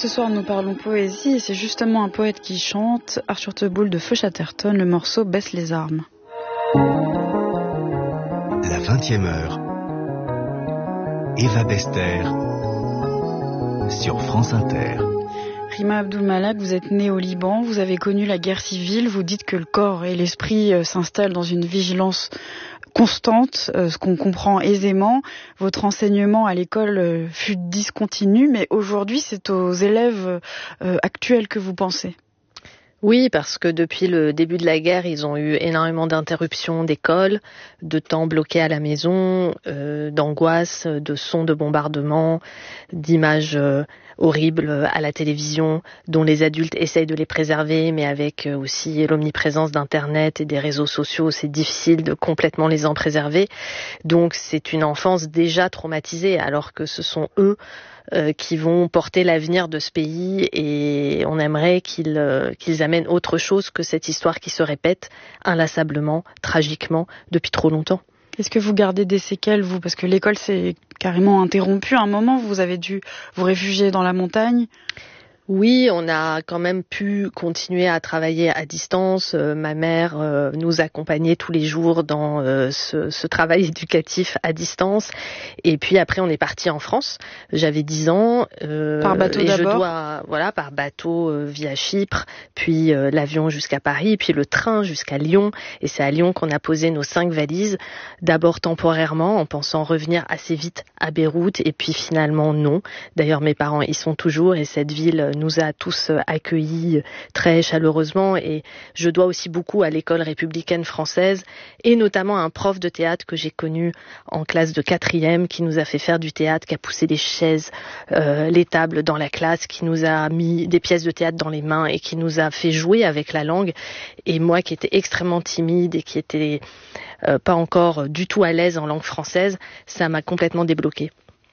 Ce soir, nous parlons poésie et c'est justement un poète qui chante, Arthur Teboul de Feu Chatterton, le morceau Baisse les armes. La 20e heure. Eva Bester sur France Inter. Rima Abdul-Malak, vous êtes née au Liban, vous avez connu la guerre civile, vous dites que le corps et l'esprit s'installent dans une vigilance constante, ce qu'on comprend aisément. Votre enseignement à l'école fut discontinu, mais aujourd'hui c'est aux élèves actuels que vous pensez. Oui, parce que depuis le début de la guerre, ils ont eu énormément d'interruptions d'école, de temps bloqués à la maison, d'angoisse, de sons de bombardement, d'images horribles à la télévision, dont les adultes essayent de les préserver, mais avec aussi l'omniprésence d'Internet et des réseaux sociaux, c'est difficile de complètement les en préserver. Donc c'est une enfance déjà traumatisée, alors que ce sont eux qui vont porter l'avenir de ce pays et on aimerait qu'ils amènent autre chose que cette histoire qui se répète inlassablement, tragiquement, depuis trop longtemps. Est-ce que vous gardez des séquelles, vous ? Parce que l'école s'est carrément interrompue. À un moment, vous avez dû vous réfugier dans la montagne. Oui, on a quand même pu continuer à travailler à distance. Ma mère nous accompagnait tous les jours dans ce travail éducatif à distance. Et puis après, on est parti en France. J'avais 10 ans. Par bateau et d'abord. Par bateau via Chypre, puis l'avion jusqu'à Paris, puis le train jusqu'à Lyon. Et c'est à Lyon qu'on a posé nos 5 valises. D'abord temporairement, en pensant revenir assez vite à Beyrouth. Et puis finalement, non. D'ailleurs, mes parents y sont toujours et cette ville nous a tous accueillis très chaleureusement et je dois aussi beaucoup à l'école républicaine française et notamment à un prof de théâtre que j'ai connu en classe de 4e qui nous a fait faire du théâtre, qui a poussé les chaises, les tables dans la classe, qui nous a mis des pièces de théâtre dans les mains et qui nous a fait jouer avec la langue. Et moi qui étais extrêmement timide et qui était pas encore du tout à l'aise en langue française, ça m'a complètement débloquée.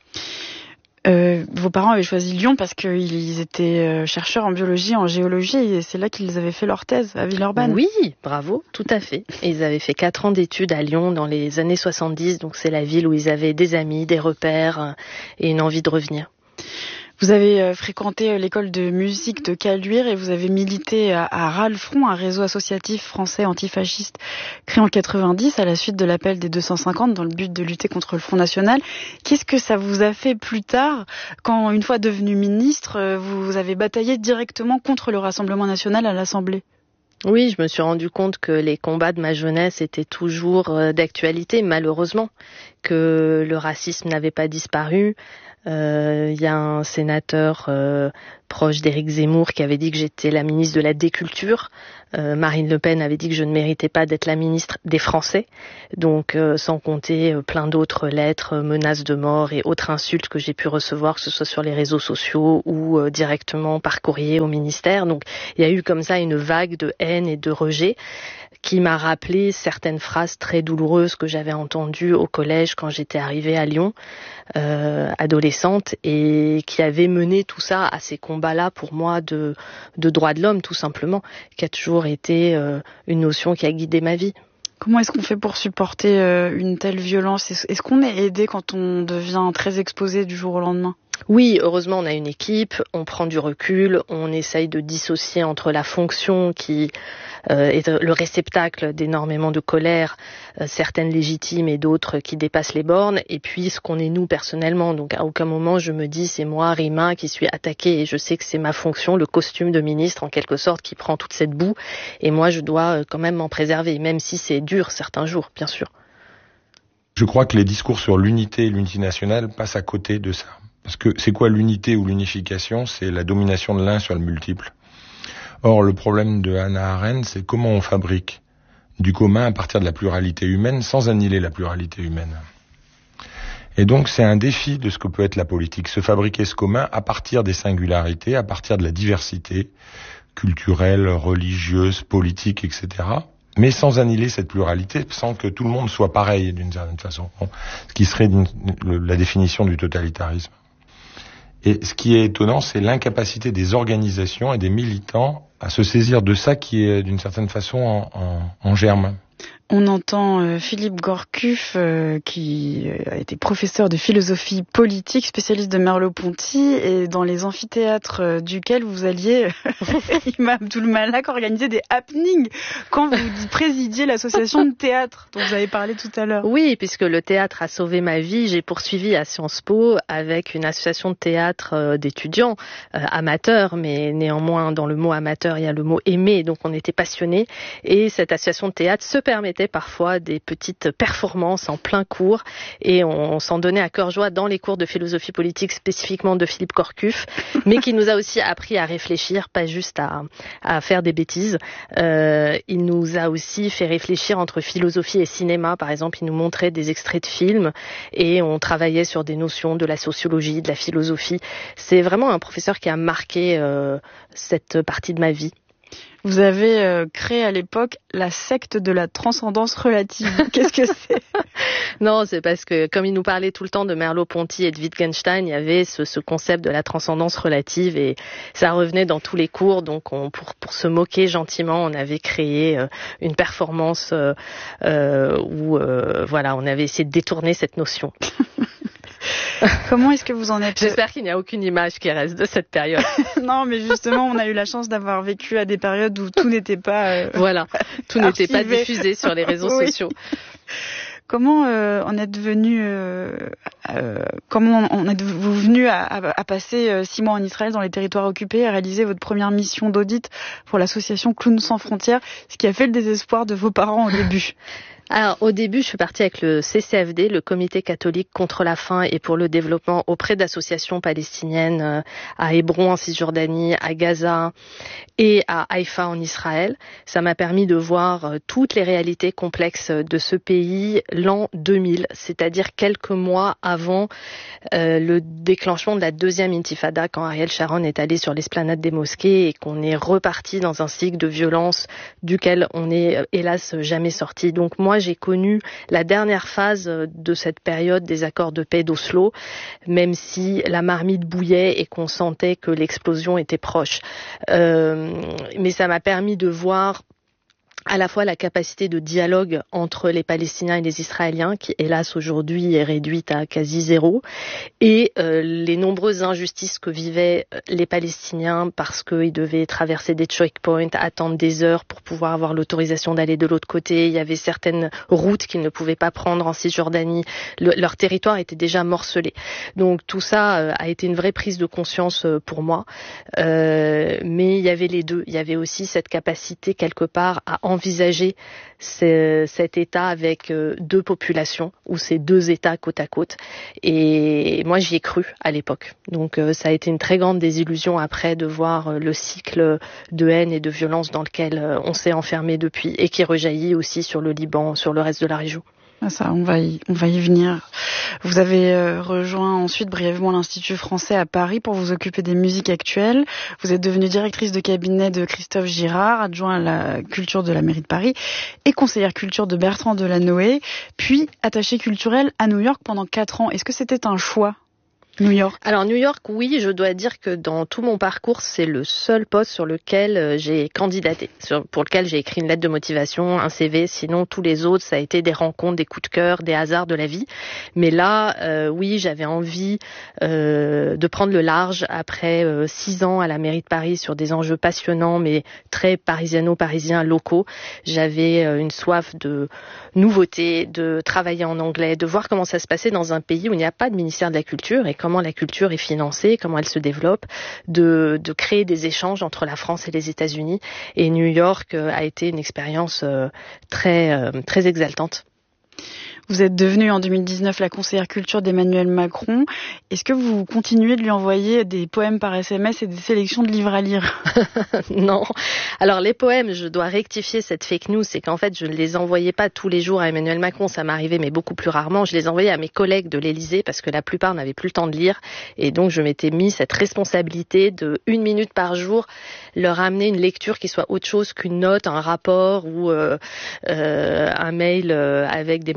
Vos parents avaient choisi Lyon parce qu'ils étaient chercheurs en biologie, en géologie, et c'est là qu'ils avaient fait leur thèse à Villeurbanne. Oui, bravo, tout à fait. Et ils avaient fait 4 ans d'études à Lyon dans les années 70, donc c'est la ville où ils avaient des amis, des repères et une envie de revenir. Vous avez fréquenté l'école de musique de Caluire et vous avez milité à Ras-le-Front, un réseau associatif français antifasciste créé en 90 à la suite de l'appel des 250 dans le but de lutter contre le Front National. Qu'est-ce que ça vous a fait plus tard quand, une fois devenu ministre, vous avez bataillé directement contre le Rassemblement national à l'Assemblée ? Oui, je me suis rendu compte que les combats de ma jeunesse étaient toujours d'actualité, malheureusement, que le racisme n'avait pas disparu. Y a un sénateur proche d'Éric Zemmour qui avait dit que j'étais la ministre de la déculture. Marine Le Pen avait dit que je ne méritais pas d'être la ministre des Français. Donc, sans compter plein d'autres lettres, menaces de mort et autres insultes que j'ai pu recevoir, que ce soit sur les réseaux sociaux ou directement par courrier au ministère. Donc, il y a eu comme ça une vague de haine et de rejet qui m'a rappelé certaines phrases très douloureuses que j'avais entendues au collège quand j'étais arrivée à Lyon, adolescente, et qui avait mené tout ça à ces combats-là pour moi de droits de l'homme, tout simplement, qui a toujours été une notion qui a guidé ma vie. Comment est-ce qu'on fait pour supporter une telle violence ? Est-ce qu'on est aidé quand on devient très exposé du jour au lendemain ? Oui, heureusement, on a une équipe, on prend du recul, on essaye de dissocier entre la fonction qui est le réceptacle d'énormément de colère, certaines légitimes et d'autres qui dépassent les bornes, et puis ce qu'on est nous personnellement. Donc à aucun moment je me dis c'est moi, Rima, qui suis attaquée, et je sais que c'est ma fonction, le costume de ministre en quelque sorte, qui prend toute cette boue, et moi je dois quand même m'en préserver, même si c'est dur certains jours, bien sûr. Je crois que les discours sur l'unité et l'unité nationale passent à côté de ça. Parce que c'est quoi l'unité ou l'unification ? C'est la domination de l'un sur le multiple. Or, le problème de Hannah Arendt, c'est comment on fabrique du commun à partir de la pluralité humaine sans annihiler la pluralité humaine. Et donc, c'est un défi de ce que peut être la politique, se fabriquer ce commun à partir des singularités, à partir de la diversité culturelle, religieuse, politique, etc., mais sans annihiler cette pluralité, sans que tout le monde soit pareil d'une certaine façon, ce qui serait la définition du totalitarisme. Et ce qui est étonnant, c'est l'incapacité des organisations et des militants à se saisir de ça qui est d'une certaine façon en germe. On entend Philippe Gourcuff, qui a été professeur de philosophie politique, spécialiste de Merleau-Ponty, et dans les amphithéâtres duquel vous alliez, Imam Abdul Malak, organiser des happenings quand vous présidiez l'association de théâtre dont vous avez parlé tout à l'heure. Oui, puisque le théâtre a sauvé ma vie, j'ai poursuivi à Sciences Po avec une association de théâtre d'étudiants amateurs, mais néanmoins dans le mot amateur il y a le mot aimer, donc on était passionnés, et cette association de théâtre se permettait parfois des petites performances en plein cours, et on s'en donnait à cœur joie dans les cours de philosophie politique, spécifiquement de Philippe Gourcuff, mais qui nous a aussi appris à réfléchir, pas juste à faire des bêtises. Il nous a aussi fait réfléchir entre philosophie et cinéma. Par exemple, il nous montrait des extraits de films et on travaillait sur des notions de la sociologie, de la philosophie. C'est vraiment un professeur qui a marqué cette partie de ma vie. Vous avez créé à l'époque la secte de la transcendance relative. Qu'est-ce que c'est ? Non, c'est parce que comme il nous parlait tout le temps de Merleau-Ponty et de Wittgenstein, il y avait ce concept de la transcendance relative et ça revenait dans tous les cours. Donc pour se moquer gentiment, on avait créé une performance où voilà, on avait essayé de détourner cette notion. Comment est-ce que vous en êtes ? J'espère qu'il n'y a aucune image qui reste de cette période. Non, mais justement, on a eu la chance d'avoir vécu à des périodes où tout n'était pas voilà, tout n'était pas diffusé sur les réseaux sociaux. Comment en êtes-vous venu à passer 6 mois en Israël dans les territoires occupés, à réaliser votre première mission d'audit pour l'association Clowns sans frontières, ce qui a fait le désespoir de vos parents au début ? Alors, au début, je suis partie avec le CCFD, le Comité catholique contre la faim et pour le développement, auprès d'associations palestiniennes à Hébron en Cisjordanie, à Gaza et à Haïfa en Israël. Ça m'a permis de voir toutes les réalités complexes de ce pays l'an 2000, c'est-à-dire quelques mois avant le déclenchement de la deuxième intifada, quand Ariel Sharon est allé sur l'esplanade des mosquées et qu'on est reparti dans un cycle de violence duquel on n'est hélas jamais sorti. Donc moi, j'ai connu la dernière phase de cette période des accords de paix d'Oslo, même si la marmite bouillait et qu'on sentait que l'explosion était proche. Mais ça m'a permis de voir à la fois la capacité de dialogue entre les Palestiniens et les Israéliens, qui hélas aujourd'hui est réduite à quasi zéro, et les nombreuses injustices que vivaient les Palestiniens parce qu'ils devaient traverser des checkpoints, attendre des heures pour pouvoir avoir l'autorisation d'aller de l'autre côté. Il y avait certaines routes qu'ils ne pouvaient pas prendre en Cisjordanie. Leur territoire était déjà morcelé. Donc tout ça a été une vraie prise de conscience pour moi. Mais il y avait les deux. Il y avait aussi cette capacité quelque part à envisager cet État avec deux populations, ou ces deux États côte à côte. Et moi, j'y ai cru à l'époque. Donc ça a été une très grande désillusion après de voir le cycle de haine et de violence dans lequel on s'est enfermé depuis et qui rejaillit aussi sur le Liban, sur le reste de la région. Ça, on va y venir. Vous avez rejoint ensuite brièvement l'Institut français à Paris pour vous occuper des musiques actuelles. Vous êtes devenue directrice de cabinet de Christophe Girard, adjoint à la culture de la mairie de Paris et conseillère culture de Bertrand Delanoë, puis attachée culturelle à New York pendant 4 ans. Est-ce que c'était un choix ? New York. Alors New York, oui, je dois dire que dans tout mon parcours, c'est le seul poste sur lequel j'ai candidaté, pour lequel j'ai écrit une lettre de motivation, un CV. Sinon, tous les autres, ça a été des rencontres, des coups de cœur, des hasards de la vie. Mais là, oui, j'avais envie de prendre le large après 6 ans à la mairie de Paris sur des enjeux passionnants, mais très parisiano-parisiens locaux. J'avais une soif de nouveauté, de travailler en anglais, de voir comment ça se passait dans un pays où il n'y a pas de ministère de la Culture et comment la culture est financée, comment elle se développe, de créer des échanges entre la France et les États-Unis. Et New York a été une expérience très exaltante. Vous êtes devenue en 2019 la conseillère culture d'Emmanuel Macron. Est-ce que vous continuez de lui envoyer des poèmes par SMS et des sélections de livres à lire ? Non. Alors les poèmes, je dois rectifier cette fake news, c'est qu'en fait je ne les envoyais pas tous les jours à Emmanuel Macron, ça m'arrivait mais beaucoup plus rarement. Je les envoyais à mes collègues de l'Élysée parce que la plupart n'avaient plus le temps de lire et donc je m'étais mis cette responsabilité de 1 minute par jour leur amener une lecture qui soit autre chose qu'une note, un rapport ou un mail avec des mauvaises nouvelles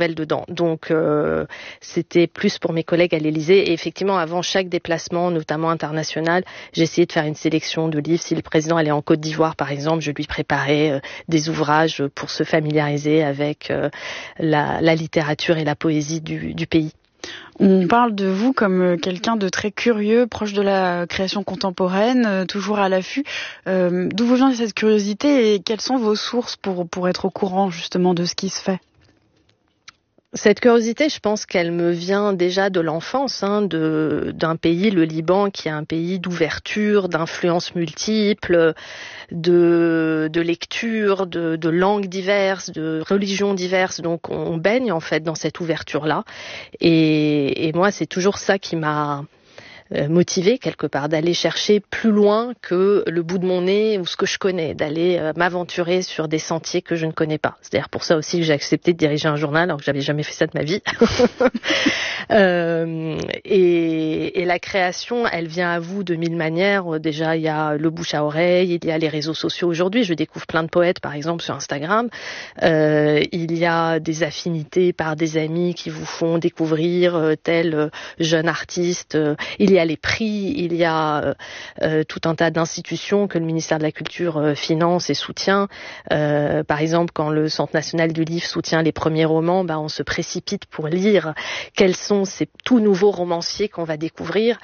nouvelles dedans. Donc c'était plus pour mes collègues à l'Élysée. Et effectivement, avant chaque déplacement, notamment international, j'essayais de faire une sélection de livres. Si le président allait en Côte d'Ivoire, par exemple, je lui préparais des ouvrages pour se familiariser avec la littérature et la poésie du pays. On parle de vous comme quelqu'un de très curieux, proche de la création contemporaine, toujours à l'affût. D'où vous vient cette curiosité et quelles sont vos sources pour être au courant justement de ce qui se fait ? Cette curiosité, je pense qu'elle me vient déjà de l'enfance, d'un pays, le Liban, qui est un pays d'ouverture, d'influences multiples, de lecture, de langues diverses, de religions diverses. Donc on baigne en fait dans cette ouverture-là. Et moi, c'est toujours ça qui m'a motivée quelque part, d'aller chercher plus loin que le bout de mon nez ou ce que je connais, d'aller m'aventurer sur des sentiers que je ne connais pas. C'est d'ailleurs pour ça aussi que j'ai accepté de diriger un journal alors que j'avais jamais fait ça de ma vie. Et la création, elle vient à vous de mille manières. Déjà, il y a le bouche à oreille, il y a les réseaux sociaux. Aujourd'hui, je découvre plein de poètes, par exemple, sur Instagram. Il y a des affinités par des amis qui vous font découvrir tel jeune artiste. Il y a les prix, il y a tout un tas d'institutions que le ministère de la Culture finance et soutient. Par exemple, quand le Centre national du livre soutient les premiers romans, on se précipite pour lire quels sont ces tout nouveaux romanciers qu'on va découvrir.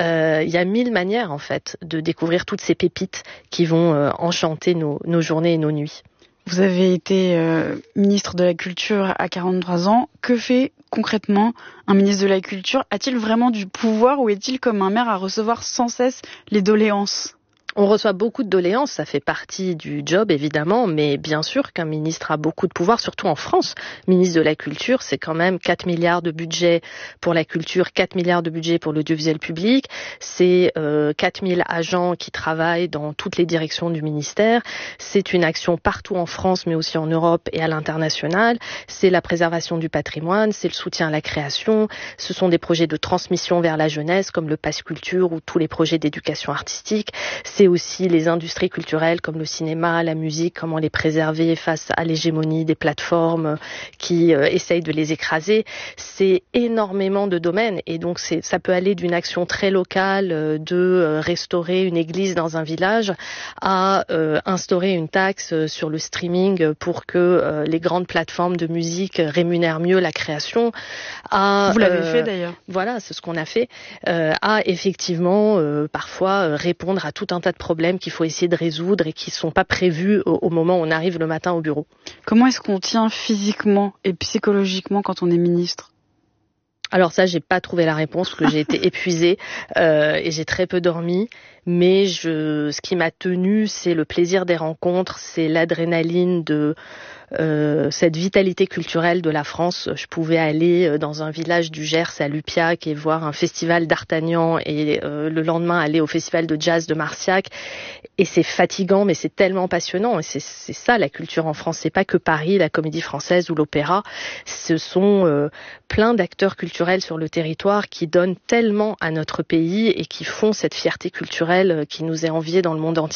Il y a mille manières, en fait, de découvrir toutes ces pépites qui vont enchanter nos journées et nos nuits. Vous avez été ministre de la Culture à 43 ans. Que fait concrètement un ministre de la Culture ? A-t-il vraiment du pouvoir ou est-il comme un maire à recevoir sans cesse les doléances ? On reçoit beaucoup de doléances, ça fait partie du job évidemment, mais bien sûr qu'un ministre a beaucoup de pouvoir, surtout en France. Ministre de la Culture, c'est quand même 4 milliards de budget pour la culture, 4 milliards de budget pour l'audiovisuel public, c'est 4000 agents qui travaillent dans toutes les directions du ministère, c'est une action partout en France mais aussi en Europe et à l'international, c'est la préservation du patrimoine, c'est le soutien à la création, ce sont des projets de transmission vers la jeunesse comme le Pass Culture ou tous les projets d'éducation artistique, c'est aussi les industries culturelles comme le cinéma, la musique, comment les préserver face à l'hégémonie des plateformes qui essayent de les écraser. C'est énormément de domaines et donc ça peut aller d'une action très locale de restaurer une église dans un village à instaurer une taxe sur le streaming pour que les grandes plateformes de musique rémunèrent mieux la création. Vous l'avez fait d'ailleurs. Voilà, c'est ce qu'on a fait. À effectivement parfois répondre à tout un tas de problèmes qu'il faut essayer de résoudre et qui ne sont pas prévus au moment où on arrive le matin au bureau. Comment est-ce qu'on tient physiquement et psychologiquement quand on est ministre ? Alors ça, j'ai pas trouvé la réponse parce que j'ai été épuisée et j'ai très peu dormi. Mais ce qui m'a tenue, c'est le plaisir des rencontres, c'est l'adrénaline de cette vitalité culturelle de la France. Je pouvais aller dans un village du Gers à Lupiac et voir un festival d'Artagnan et le lendemain aller au festival de jazz de Marciac. Et c'est fatigant, mais c'est tellement passionnant. Et c'est ça la culture en France. C'est pas que Paris, la Comédie Française ou l'opéra. Ce sont plein d'acteurs culturels sur le territoire qui donnent tellement à notre pays et qui font cette fierté culturelle qui nous est enviée dans le monde entier.